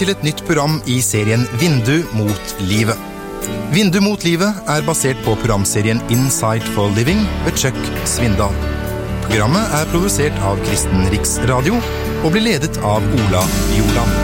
Til et nytt program i serien Vindu mot livet. Vindu mot livet basert på programserien Insight for Living ved Chuck Svindal. Programmet produsert av Kristen Riksradio og blir ledet av Ola Bjorland.